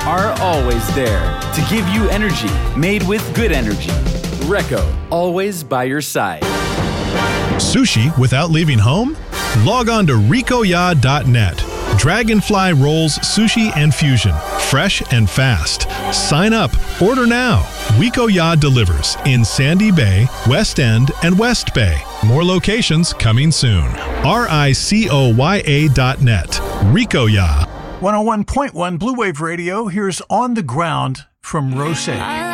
are always there to give you energy made with good energy. Recco, always by your side. Sushi without leaving home? Log on to ricoya.net. Dragonfly rolls, sushi, and fusion. Fresh and fast. Sign up. Order now. Ricoya delivers in Sandy Bay, West End, and West Bay. More locations coming soon. RICOYA.net. Ricoya. 101.1 Blue Wave Radio. Here's On the Ground from Rosé.